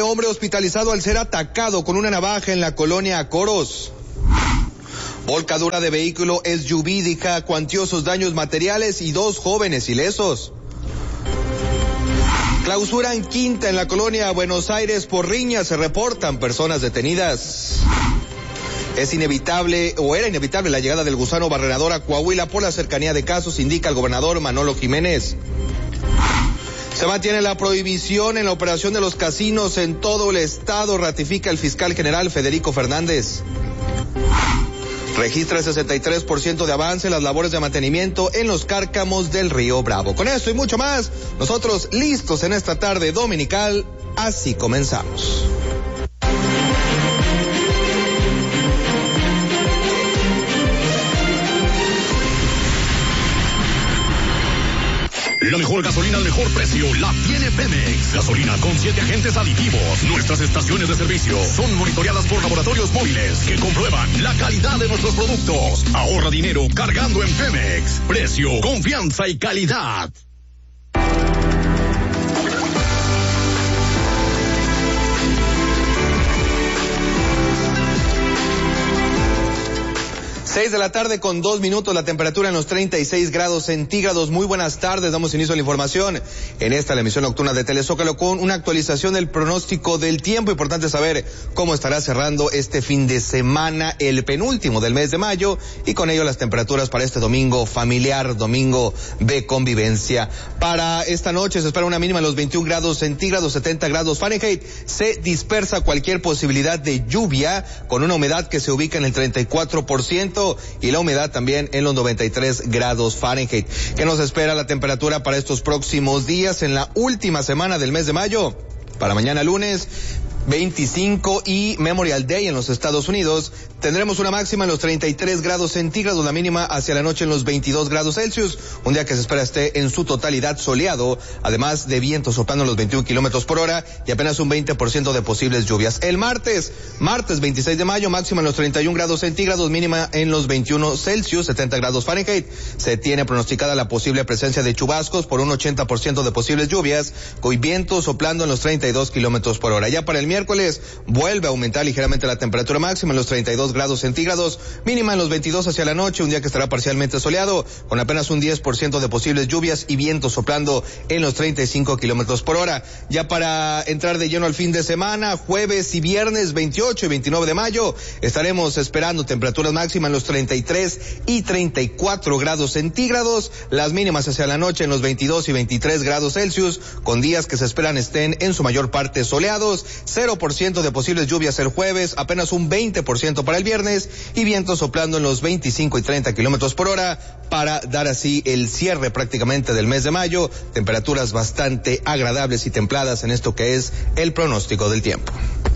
hombre hospitalizado al ser atacado con una navaja en la colonia Coros. Volcadura de vehículo SUV deja cuantiosos daños materiales y 2 jóvenes ilesos. Clausuran quinta en la colonia Buenos Aires por riña, se reportan personas detenidas. Es inevitable o era inevitable la llegada del gusano barrenador a Coahuila por la cercanía de casos, indica el gobernador Manolo Jiménez. Se mantiene la prohibición en la operación de los casinos en todo el estado, ratifica el fiscal general Federico Fernández. Registra el 63% de avance en las labores de mantenimiento en los cárcamos del Río Bravo. Con esto y mucho más, nosotros listos en esta tarde dominical, así comenzamos. La mejor gasolina al mejor precio la tiene Pemex. Gasolina con 7 agentes aditivos. Nuestras estaciones de servicio son monitoreadas por laboratorios móviles que comprueban la calidad de nuestros productos. Ahorra dinero cargando en Pemex. Precio, confianza y calidad. Seis de la tarde con 2 minutos, la temperatura en los 36 grados centígrados. Muy buenas tardes, damos inicio a la información en esta, la emisión nocturna de Telezócalo, con una actualización del pronóstico del tiempo. Importante saber cómo estará cerrando este fin de semana, el penúltimo del mes de mayo, y con ello las temperaturas para este domingo familiar, domingo de convivencia. Para esta noche se espera una mínima en los 21 grados centígrados, 70 grados Fahrenheit. Se dispersa cualquier posibilidad de lluvia con una humedad que se ubica en el 34%. Y la humedad también en los 93 grados Fahrenheit. ¿Qué nos espera la temperatura para estos próximos días en la última semana del mes de mayo? Para mañana lunes 25 y Memorial Day en los Estados Unidos, tendremos una máxima en los 33 grados centígrados, la mínima hacia la noche en los 22 grados Celsius, un día que se espera esté en su totalidad soleado, además de viento soplando los 21 kilómetros por hora y apenas un 20% de posibles lluvias. El martes 26 de mayo, máxima en los 31 grados centígrados, mínima en los 21 Celsius, 70 grados Fahrenheit. Se tiene pronosticada la posible presencia de chubascos por un 80% de posibles lluvias, con viento soplando en los 32 kilómetros por hora. Ya para el miércoles vuelve a aumentar ligeramente la temperatura máxima en los 32 grados centígrados, mínima en los 22 hacia la noche, un día que estará parcialmente soleado, con apenas un 10% de posibles lluvias y viento soplando en los 35 kilómetros por hora. Ya para entrar de lleno al fin de semana, jueves y viernes 28 y 29 de mayo, estaremos esperando temperaturas máximas en los 33 y 34 grados centígrados, las mínimas hacia la noche en los 22 y 23 grados Celsius, con días que se esperan estén en su mayor parte soleados, 0% de posibles lluvias el jueves, apenas un 20% para el viernes y viento soplando en los 25 y 30 kilómetros por hora para dar así el cierre prácticamente del mes de mayo. Temperaturas bastante agradables y templadas en esto que es el pronóstico del tiempo.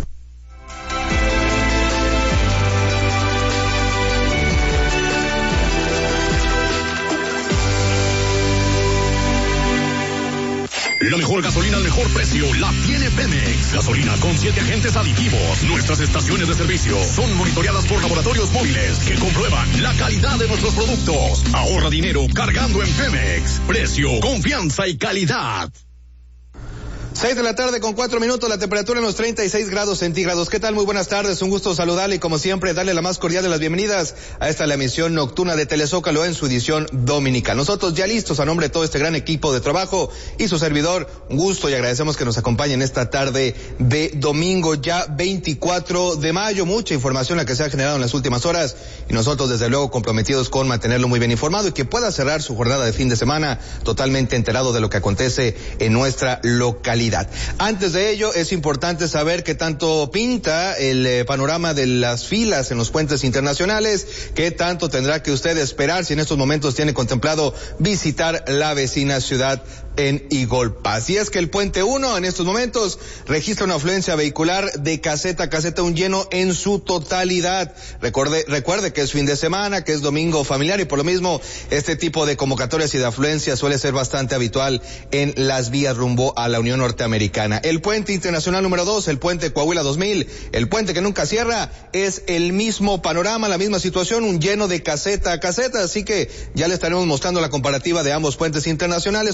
La mejor gasolina al mejor precio la tiene Pemex. Gasolina con 7 agentes aditivos. Nuestras estaciones de servicio son monitoreadas por laboratorios móviles que comprueban la calidad de nuestros productos. Ahorra dinero cargando en Pemex. Precio, confianza y calidad. 6 de la tarde con 4 minutos, la temperatura en los 36 grados centígrados. ¿Qué tal? Muy buenas tardes, un gusto saludarle y como siempre darle la más cordial de las bienvenidas a esta la emisión nocturna de Telezócalo en su edición dominical. Nosotros ya listos a nombre de todo este gran equipo de trabajo y su servidor, un gusto y agradecemos que nos acompañen esta tarde de domingo ya 24 de mayo. Mucha información la que se ha generado en las últimas horas y nosotros desde luego comprometidos con mantenerlo muy bien informado y que pueda cerrar su jornada de fin de semana totalmente enterado de lo que acontece en nuestra localidad. Antes de ello, es importante saber qué tanto pinta el panorama de las filas en los puentes internacionales, qué tanto tendrá que usted esperar si en estos momentos tiene contemplado visitar la vecina ciudad en Igolpaz. Y es que el puente 1 en estos momentos registra una afluencia vehicular de caseta a caseta, un lleno en su totalidad. Recuerde que es fin de semana, que es domingo familiar y por lo mismo este tipo de convocatorias y de afluencia suele ser bastante habitual en las vías rumbo a la Unión Norteamericana. El puente internacional número 2, el puente Coahuila 2000, el puente que nunca cierra, es el mismo panorama, la misma situación, un lleno de caseta a caseta, así que ya le estaremos mostrando la comparativa de ambos puentes internacionales. Por lo pronto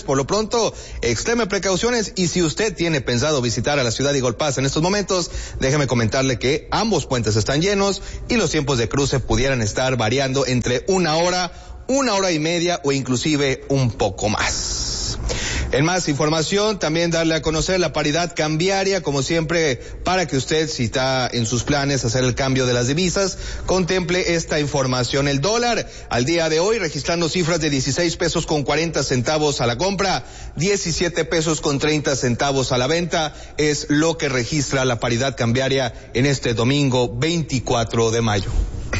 pronto, extreme precauciones, y si usted tiene pensado visitar a la ciudad de Eagle Pass en estos momentos, déjeme comentarle que ambos puentes están llenos y los tiempos de cruce pudieran estar variando entre una hora y media o inclusive un poco más. En más información, también darle a conocer la paridad cambiaria, como siempre, para que usted, si está en sus planes hacer el cambio de las divisas, contemple esta información. El dólar al día de hoy registrando cifras de 16 pesos con 40 centavos a la compra, 17 pesos con 30 centavos a la venta, es lo que registra la paridad cambiaria en este domingo 24 de mayo.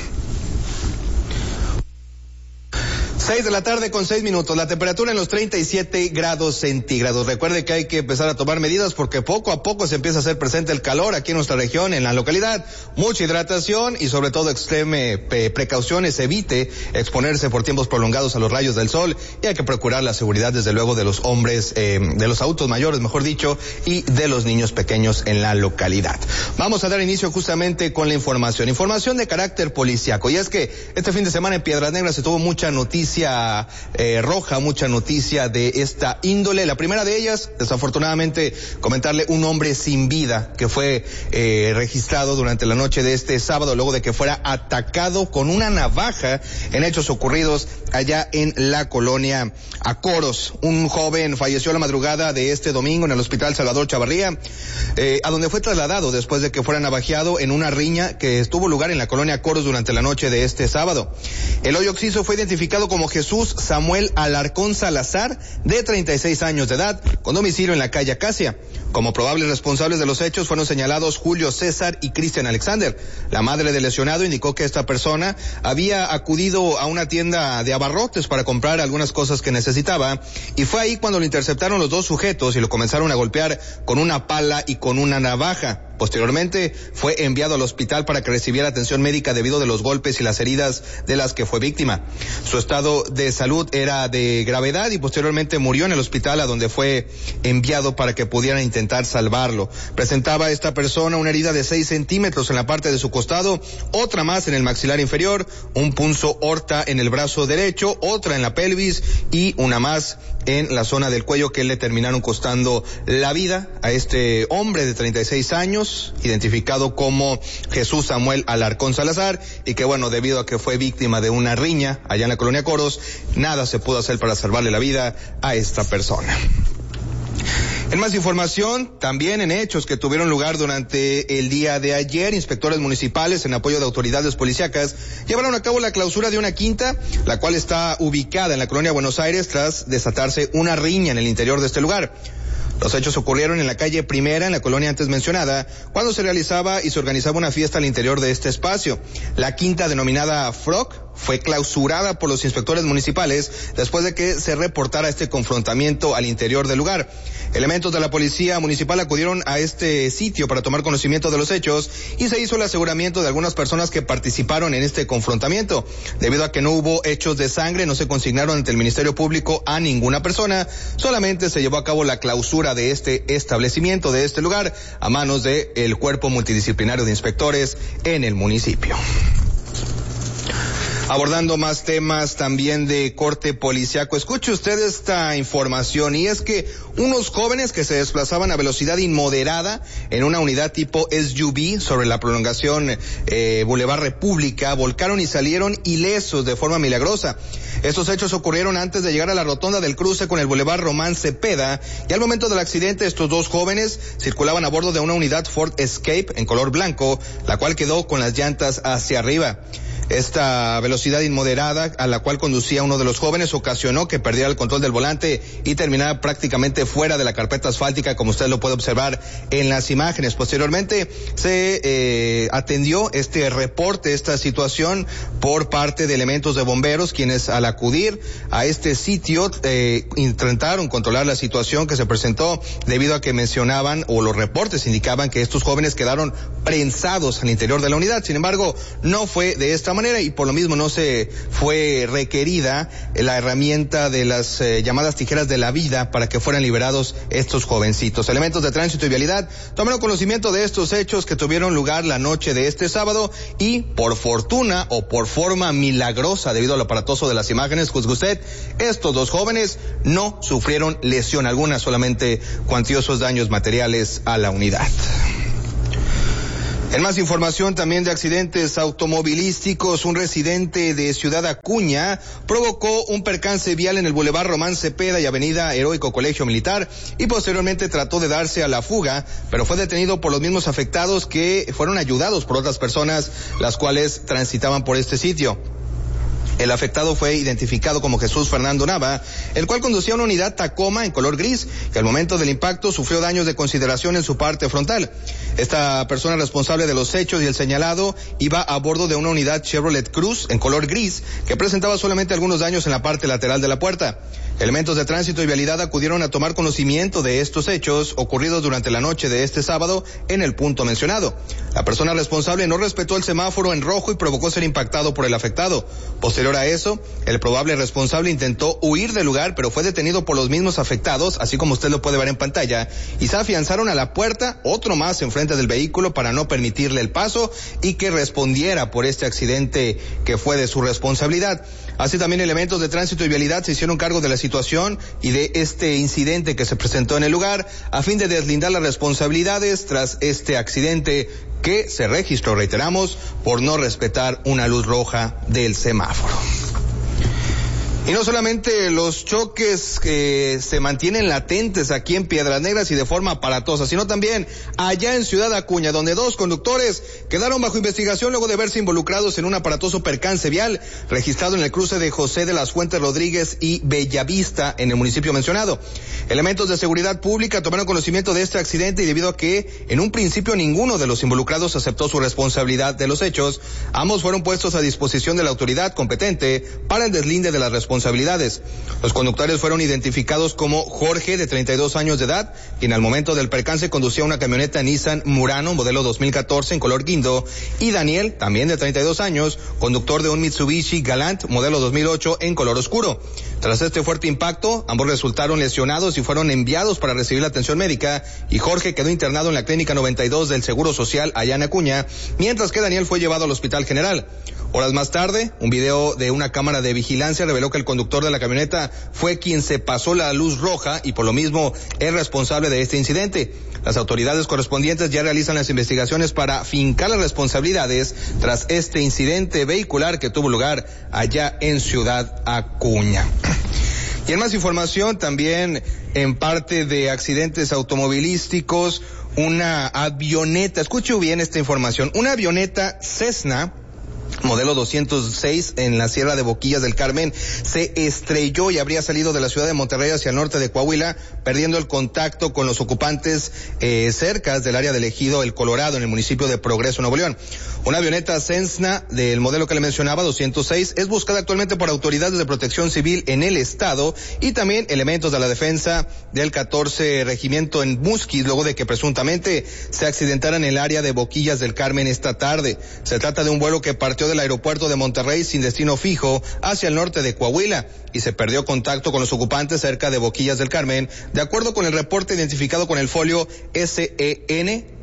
6 de la tarde con 6 minutos, la temperatura en los 37 grados centígrados. Recuerde que hay que empezar a tomar medidas porque poco a poco se empieza a hacer presente el calor aquí en nuestra región, en la localidad. Mucha hidratación y sobre todo extreme precauciones, evite exponerse por tiempos prolongados a los rayos del sol, y hay que procurar la seguridad desde luego de los hombres, de los adultos mayores mejor dicho, y de los niños pequeños en la localidad. Vamos a dar inicio justamente con la información de carácter policiaco, y es que este fin de semana en Piedras Negras se tuvo mucha noticia roja, mucha noticia de esta índole. La primera de ellas, desafortunadamente, comentarle un hombre sin vida que fue registrado durante la noche de este sábado luego de que fuera atacado con una navaja en hechos ocurridos allá en la colonia Acoros. Un joven falleció la madrugada de este domingo en el Hospital Salvador Chavarría, a donde fue trasladado después de que fuera navajeado en una riña que tuvo lugar en la colonia Acoros durante la noche de este sábado. El hoyo occiso fue identificado como Jesús Samuel Alarcón Salazar, de 36 años de edad, con domicilio en la calle Acacia. Como probables responsables de los hechos fueron señalados Julio César y Cristian Alexander. La madre del lesionado indicó que esta persona había acudido a una tienda de abarrotes para comprar algunas cosas que necesitaba, y fue ahí cuando lo interceptaron los dos sujetos y lo comenzaron a golpear con una pala y con una navaja. Posteriormente fue enviado al hospital para que recibiera atención médica debido de los golpes y las heridas de las que fue víctima. Su estado de salud era de gravedad y posteriormente murió en el hospital, a donde fue enviado para que pudieran intentar salvarlo. Presentaba esta persona una herida de 6 centímetros en la parte de su costado, otra más en el maxilar inferior, un punzo horta en el brazo derecho, otra en la pelvis y una más en la zona del cuello, que le terminaron costando la vida a este hombre de 36 años, identificado como Jesús Samuel Alarcón Salazar, y que bueno, debido a que fue víctima de una riña allá en la colonia Coros, nada se pudo hacer para salvarle la vida a esta persona. En más información, también en hechos que tuvieron lugar durante el día de ayer, inspectores municipales en apoyo de autoridades policíacas llevaron a cabo la clausura de una quinta, la cual está ubicada en la colonia Buenos Aires tras desatarse una riña en el interior de este lugar. Los hechos ocurrieron en la calle Primera, en la colonia antes mencionada, cuando se realizaba y se organizaba una fiesta al interior de este espacio. La quinta, denominada Frog, fue clausurada por los inspectores municipales después de que se reportara este confrontamiento al interior del lugar. Elementos de la policía municipal acudieron a este sitio para tomar conocimiento de los hechos y se hizo el aseguramiento de algunas personas que participaron en este confrontamiento. Debido a que no hubo hechos de sangre, no se consignaron ante el Ministerio Público a ninguna persona, solamente se llevó a cabo la clausura de este establecimiento, de este lugar, a manos del Cuerpo Multidisciplinario de Inspectores en el municipio. Abordando más temas también de corte policiaco, escuche usted esta información, y es que unos jóvenes que se desplazaban a velocidad inmoderada en una unidad tipo SUV sobre la prolongación Boulevard República volcaron y salieron ilesos de forma milagrosa. Estos hechos ocurrieron antes de llegar a la rotonda del cruce con el Boulevard Román Cepeda, y al momento del accidente estos dos jóvenes circulaban a bordo de una unidad Ford Escape en color blanco, la cual quedó con las llantas hacia arriba. Esta velocidad inmoderada a la cual conducía uno de los jóvenes ocasionó que perdiera el control del volante y terminara prácticamente fuera de la carpeta asfáltica, como usted lo puede observar en las imágenes. Posteriormente se atendió este reporte, esta situación, por parte de elementos de bomberos, quienes al acudir a este sitio intentaron controlar la situación que se presentó, debido a que mencionaban, o los reportes indicaban, que estos jóvenes quedaron prensados al interior de la unidad. Sin embargo, no fue de esta manera. manera y por lo mismo no se fue requerida la herramienta de las llamadas tijeras de la vida para que fueran liberados estos jovencitos. Elementos de tránsito y vialidad tomaron conocimiento de estos hechos que tuvieron lugar la noche de este sábado y por fortuna o por forma milagrosa debido al aparatoso de las imágenes, juzgue usted, estos dos jóvenes no sufrieron lesión alguna, solamente cuantiosos daños materiales a la unidad. En más información también de accidentes automovilísticos, un residente de Ciudad Acuña provocó un percance vial en el Boulevard Román Cepeda y Avenida Heroico Colegio Militar y posteriormente trató de darse a la fuga, pero fue detenido por los mismos afectados que fueron ayudados por otras personas las cuales transitaban por este sitio. El afectado fue identificado como Jesús Fernando Nava, el cual conducía una unidad Tacoma en color gris, que al momento del impacto sufrió daños de consideración en su parte frontal. Esta persona responsable de los hechos y el señalado iba a bordo de una unidad Chevrolet Cruz en color gris, que presentaba solamente algunos daños en la parte lateral de la puerta. Elementos de tránsito y vialidad acudieron a tomar conocimiento de estos hechos ocurridos durante la noche de este sábado en el punto mencionado. La persona responsable no respetó el semáforo en rojo y provocó ser impactado por el afectado. Posterior a eso, el probable responsable intentó huir del lugar, pero fue detenido por los mismos afectados, así como usted lo puede ver en pantalla, y se afianzaron a la puerta, otro más enfrente del vehículo para no permitirle el paso y que respondiera por este accidente que fue de su responsabilidad. Así también elementos de tránsito y vialidad se hicieron cargo de la situación y de este incidente que se presentó en el lugar a fin de deslindar las responsabilidades tras este accidente que se registró, reiteramos, por no respetar una luz roja del semáforo. Y no solamente los choques que se mantienen latentes aquí en Piedras Negras y de forma aparatosa, sino también allá en Ciudad Acuña, donde dos conductores quedaron bajo investigación luego de verse involucrados en un aparatoso percance vial registrado en el cruce de José de las Fuentes Rodríguez y Bellavista en el municipio mencionado. Elementos de seguridad pública tomaron conocimiento de este accidente y debido a que en un principio ninguno de los involucrados aceptó su responsabilidad de los hechos, ambos fueron puestos a disposición de la autoridad competente para el deslinde de las responsabilidades. Los conductores fueron identificados como Jorge, de 32 años de edad, quien al momento del percance conducía una camioneta Nissan Murano modelo 2014 en color guindo, y Daniel, también de 32 años, conductor de un Mitsubishi Galant modelo 2008 en color oscuro. Tras este fuerte impacto, ambos resultaron lesionados y fueron enviados para recibir la atención médica, y Jorge quedó internado en la Clínica 92 del Seguro Social allá en Acuña, mientras que Daniel fue llevado al Hospital General. Horas más tarde, un video de una cámara de vigilancia reveló que el conductor de la camioneta fue quien se pasó la luz roja y por lo mismo es responsable de este incidente. Las autoridades correspondientes ya realizan las investigaciones para fincar las responsabilidades tras este incidente vehicular que tuvo lugar allá en Ciudad Acuña. Y en más información, también en parte de accidentes automovilísticos, una avioneta, escuche bien esta información, una avioneta Cessna modelo 206 en la Sierra de Boquillas del Carmen se estrelló y habría salido de la ciudad de Monterrey hacia el norte de Coahuila, perdiendo el contacto con los ocupantes cerca del área del ejido El Colorado en el municipio de Progreso, Nuevo León. Una avioneta Cessna del modelo que le mencionaba, 206, es buscada actualmente por autoridades de protección civil en el estado y también elementos de la defensa del 14 Regimiento en Musquis, luego de que presuntamente se accidentara en el área de Boquillas del Carmen esta tarde. Se trata de un vuelo que partió del aeropuerto de Monterrey sin destino fijo hacia el norte de Coahuila y se perdió contacto con los ocupantes cerca de Boquillas del Carmen, de acuerdo con el reporte identificado con el folio SEN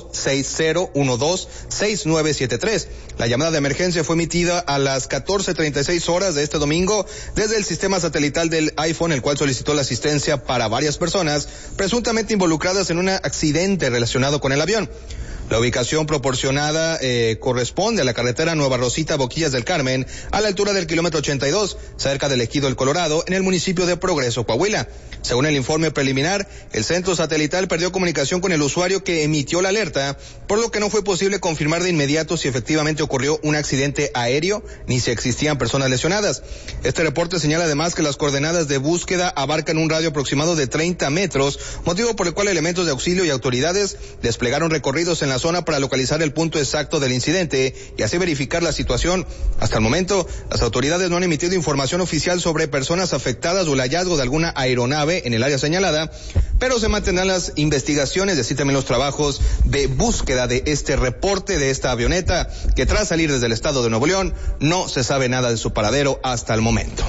260126973. La llamada de emergencia fue emitida a las 14:36 horas de este domingo desde el sistema satelital del iPhone, el cual solicitó la asistencia para varias personas presuntamente involucradas en un accidente relacionado con el avión. La ubicación proporcionada corresponde a la carretera Nueva Rosita Boquillas del Carmen, a la altura del kilómetro 82, cerca del ejido El Colorado, en el municipio de Progreso, Coahuila. Según el informe preliminar, el centro satelital perdió comunicación con el usuario que emitió la alerta, por lo que no fue posible confirmar de inmediato si efectivamente ocurrió un accidente aéreo ni si existían personas lesionadas. Este reporte señala además que las coordenadas de búsqueda abarcan un radio aproximado de 30 metros, motivo por el cual elementos de auxilio y autoridades desplegaron recorridos en la zona para localizar el punto exacto del incidente y así verificar la situación. Hasta el momento, las autoridades no han emitido información oficial sobre personas afectadas o el hallazgo de alguna aeronave en el área señalada, pero se mantendrán las investigaciones y así también los trabajos de búsqueda de este reporte de esta avioneta que tras salir desde el estado de Nuevo León no se sabe nada de su paradero hasta el momento.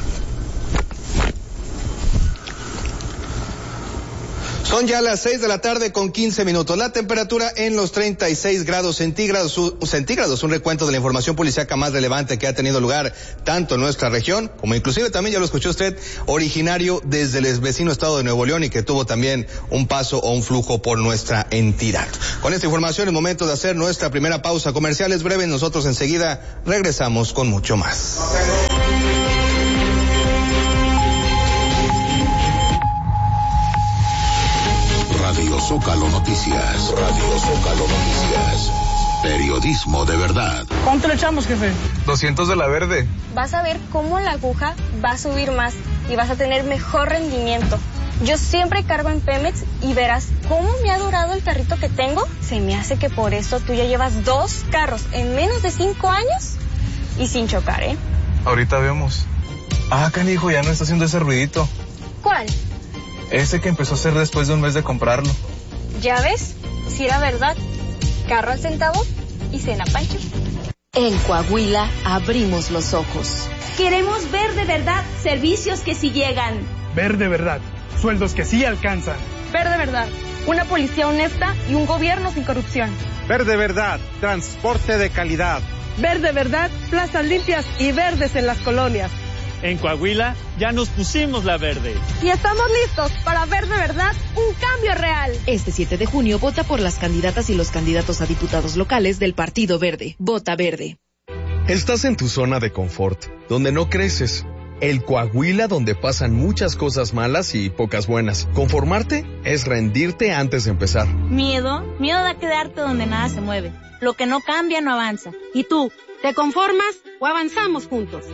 Son ya las 6:15 p.m. La temperatura en los 36 grados centígrados. Un recuento de la información policíaca más relevante que ha tenido lugar tanto en nuestra región, como inclusive también, ya lo escuchó usted, originario desde el vecino estado de Nuevo León y que tuvo también un paso o un flujo por nuestra entidad. Con esta información es momento de hacer nuestra primera pausa comercial. Es breve, nosotros enseguida regresamos con mucho más. Radio Zócalo Noticias. Radio Zócalo Noticias. Periodismo de verdad. ¿Cuánto le echamos, jefe? 200 de la verde. Vas a ver cómo la aguja va a subir más y vas a tener mejor rendimiento. Yo siempre cargo en Pemex y verás cómo me ha durado el carrito que tengo. Se me hace que por eso tú ya llevas 2 carros en menos de 5 años y sin chocar, ¿eh? Ahorita vemos. Canijo, ya no está haciendo ese ruidito. ¿Cuál? Ese que empezó a hacer después de un mes de comprarlo. ¿Ya ves? Si era verdad. Carro al centavo y cena Pancho. En Coahuila abrimos los ojos. Queremos ver de verdad servicios que sí llegan. Ver de verdad sueldos que sí alcanzan. Ver de verdad una policía honesta y un gobierno sin corrupción. Ver de verdad transporte de calidad. Ver de verdad plazas limpias y verdes en las colonias. En Coahuila ya nos pusimos la verde. Y estamos listos para ver de verdad un cambio real. Este 7 de junio vota por las candidatas y los candidatos a diputados locales del Partido Verde. Vota verde. Estás en tu zona de confort, donde no creces. El Coahuila donde pasan muchas cosas malas y pocas buenas. Conformarte es rendirte antes de empezar. Miedo da quedarte donde nada se mueve. Lo que no cambia no avanza. ¿Y tú? ¿Te conformas o avanzamos juntos?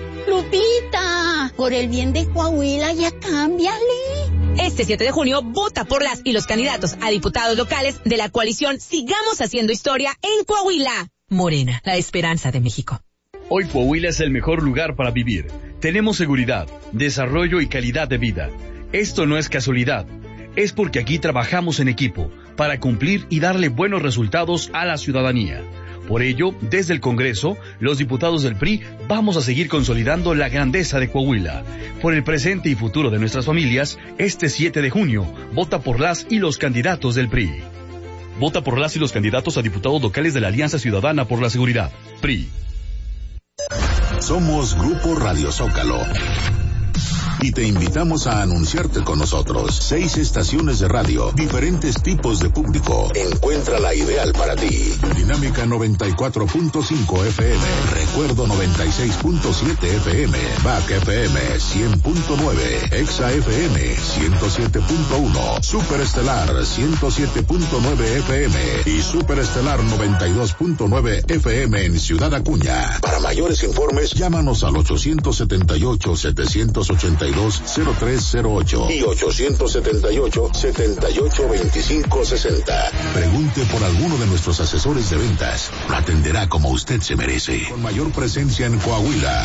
Lupita, por el bien de Coahuila ya cámbiale. Este 7 de junio vota por las y los candidatos a diputados locales de la coalición Sigamos Haciendo Historia en Coahuila. Morena, la esperanza de México. Hoy Coahuila es el mejor lugar para vivir. Tenemos seguridad, desarrollo y calidad de vida. Esto no es casualidad. Es porque aquí trabajamos en equipo para cumplir y darle buenos resultados a la ciudadanía. Por ello, desde el Congreso, los diputados del PRI vamos a seguir consolidando la grandeza de Coahuila. Por el presente y futuro de nuestras familias, este 7 de junio, vota por las y los candidatos del PRI. Vota por las y los candidatos a diputados locales de la Alianza Ciudadana por la Seguridad, PRI. Somos Grupo Radio Zócalo. Y te invitamos a anunciarte con nosotros. 6 estaciones de radio, diferentes tipos de público. Encuentra la ideal para ti. Dinámica 94.5 FM, Recuerdo 96.7 FM, BAC FM 100.9, Exa FM 107.1, Superestelar 107.9 FM y Superestelar 92.9 FM en Ciudad Acuña. Para mayores informes, llámanos al 878-782-0308 y 878-782560. Pregunte por alguno de nuestros asesores de ventas. Lo atenderá como usted se merece. Con mayor presencia en Coahuila.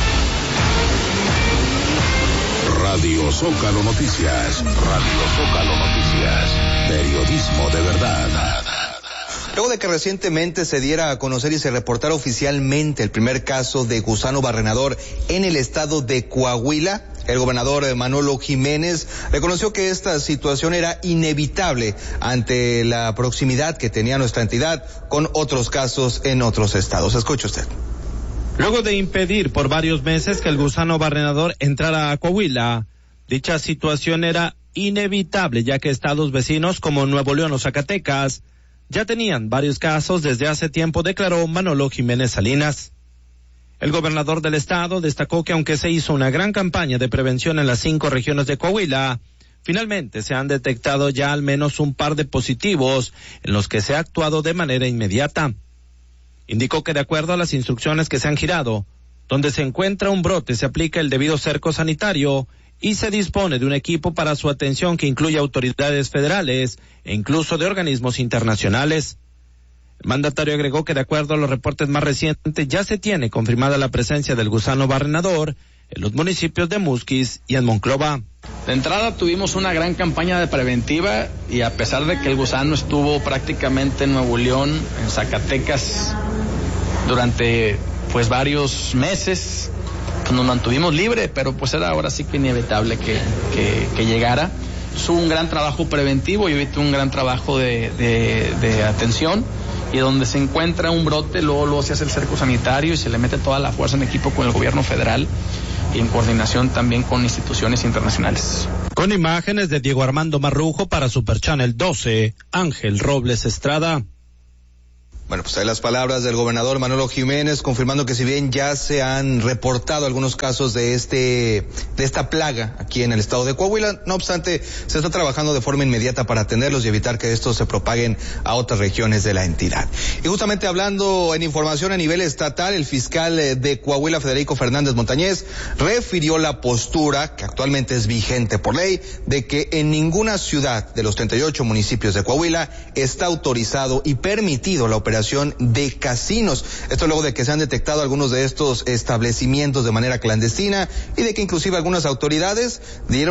Radio Zócalo Noticias. Radio Zócalo Noticias. Periodismo de verdad. Luego de que recientemente se diera a conocer y se reportara oficialmente el primer caso de gusano barrenador en el estado de Coahuila, el gobernador Manolo Jiménez reconoció que esta situación era inevitable ante la proximidad que tenía nuestra entidad con otros casos en otros estados. Escuche usted. Luego de impedir por varios meses que el gusano barrenador entrara a Coahuila, dicha situación era inevitable, ya que estados vecinos como Nuevo León o Zacatecas ya tenían varios casos desde hace tiempo, declaró Manolo Jiménez Salinas. El gobernador del estado destacó que aunque se hizo una gran campaña de prevención en las 5 regiones de Coahuila, finalmente se han detectado ya al menos un par de positivos en los que se ha actuado de manera inmediata. Indicó que de acuerdo a las instrucciones que se han girado, donde se encuentra un brote se aplica el debido cerco sanitario y se dispone de un equipo para su atención que incluye autoridades federales e incluso de organismos internacionales. El mandatario agregó que de acuerdo a los reportes más recientes ya se tiene confirmada la presencia del gusano barrenador en los municipios de Musquis y en Monclova. De entrada tuvimos una gran campaña de preventiva y a pesar de que el gusano estuvo prácticamente en Nuevo León, en Zacatecas, durante pues varios meses, pues nos mantuvimos libre, pero pues era ahora sí que inevitable que llegara. Es un gran trabajo preventivo y ahorita un gran trabajo de atención, y donde se encuentra un brote, luego se hace el cerco sanitario y se le mete toda la fuerza en equipo con el gobierno federal y en coordinación también con instituciones internacionales. Con imágenes de Diego Armando Marrujo para Super Channel 12, Ángel Robles Estrada. Bueno, pues ahí las palabras del gobernador Manolo Jiménez confirmando que si bien ya se han reportado algunos casos de esta plaga aquí en el estado de Coahuila, no obstante, se está trabajando de forma inmediata para atenderlos y evitar que estos se propaguen a otras regiones de la entidad. Y justamente hablando en información a nivel estatal, el fiscal de Coahuila, Federico Fernández Montañez, refirió la postura, que actualmente es vigente por ley, de que en ninguna ciudad de los 38 municipios de Coahuila está autorizado y permitido la operación de casinos. Esto luego de que se han detectado algunos de estos establecimientos de manera clandestina y de que inclusive algunas autoridades dieron